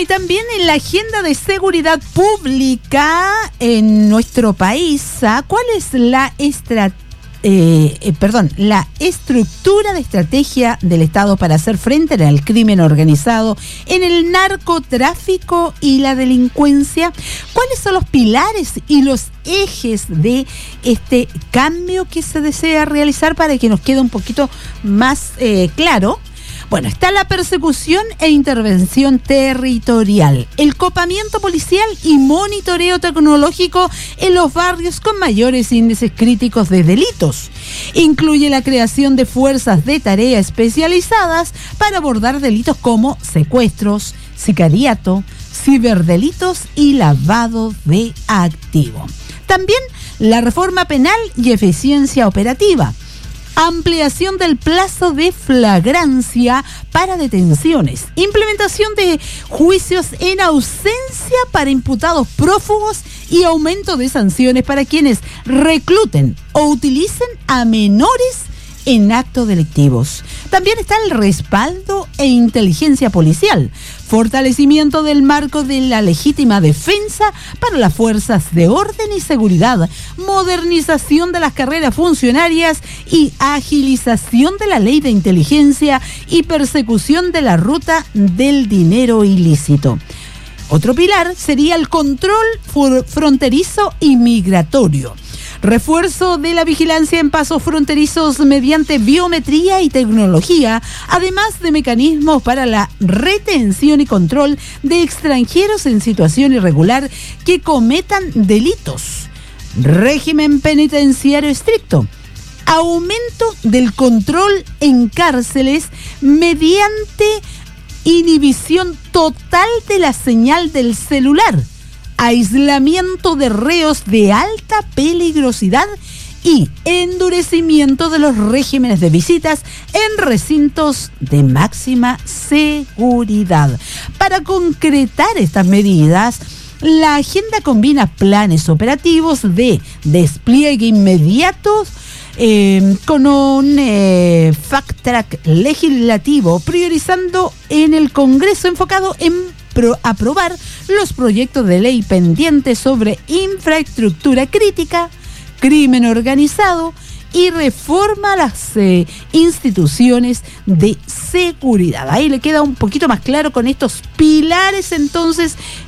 también en la agenda de seguridad pública en nuestro país, ¿cuál es la estructura de estrategia del Estado para hacer frente al crimen organizado, en el narcotráfico y la delincuencia? ¿Cuáles son los pilares y los ejes de este cambio que se desea realizar para que nos quede un poquito más claro? Bueno, está la persecución e intervención territorial, el copamiento policial y monitoreo tecnológico en los barrios con mayores índices críticos de delitos. Incluye la creación de fuerzas de tarea especializadas para abordar delitos como secuestros, sicariato, ciberdelitos y lavado de activos. También la reforma penal y eficiencia operativa. Ampliación del plazo de flagrancia para detenciones. Implementación de juicios en ausencia para imputados prófugos y aumento de sanciones para quienes recluten o utilicen a menores en actos delictivos. También está el respaldo e inteligencia policial, fortalecimiento del marco de la legítima defensa para las fuerzas de orden y seguridad, modernización de las carreras funcionarias y agilización de la ley de inteligencia y persecución de la ruta del dinero ilícito. Otro pilar sería el control fronterizo y migratorio. Refuerzo de la vigilancia en pasos fronterizos mediante biometría y tecnología, además de mecanismos para la retención y control de extranjeros en situación irregular que cometan delitos. Régimen penitenciario estricto. Aumento del control en cárceles mediante inhibición total de la señal del celular. Aislamiento de reos de alta peligrosidad y endurecimiento de los regímenes de visitas en recintos de máxima seguridad. Para concretar estas medidas, la agenda combina planes operativos de despliegue inmediato con un fact-track legislativo, priorizando en el Congreso enfocado en aprobar los proyectos de ley pendientes sobre infraestructura crítica, crimen organizado y reforma a las instituciones de seguridad. Ahí le queda un poquito más claro con estos pilares entonces